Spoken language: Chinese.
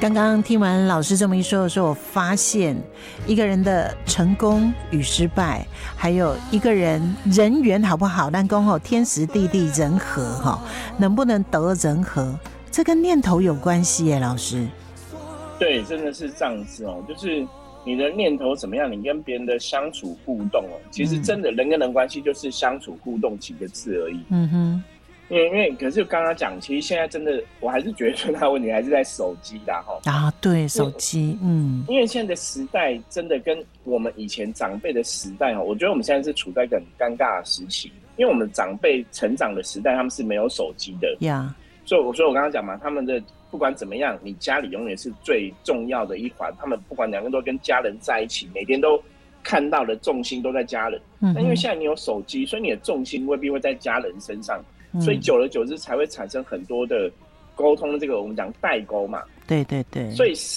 刚刚听完老师这么一说的时候，我发现一个人的成功与失败，还有一个人人缘好不好，但刚好天时地利人和能不能得人和，这跟念头有关系耶，老师。 对，真的是这样子就是你的念头怎么样，你跟别人的相处互动其实真的人跟人关系就是相处互动几个字而已。因为可是刚刚讲，其实现在真的我还是觉得最大的问题还是在手机啦对，手机因为现在的时代真的跟我们以前长辈的时代我觉得我们现在是处在一个很尴尬的时期，因为我们长辈成长的时代他们是没有手机的所以我刚刚讲嘛，他们的不管怎么样，你家里永远是最重要的一环，他们不管两个人都跟家人在一起，每天都看到的重心都在家人。那因为现在你有手机，所以你的重心未必会在家人身上，所以久而久之才会产生很多的沟通，这个我们讲代沟嘛。 对对对， 所以